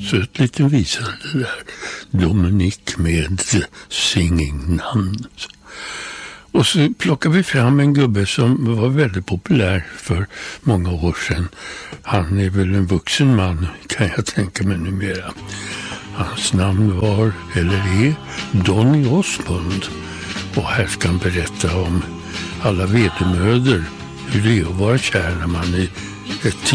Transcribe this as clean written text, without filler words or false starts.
söt liten visa det där. Dominik med Singing-namn. Och så plockar vi fram en gubbe som var väldigt populär för många år sedan. Han är väl en vuxen man, kan jag tänka mig numera. Hans namn var, eller är, Donny Osmond. Och här ska han berätta om alla vedermödor. Hur det är att vara kär när man är ett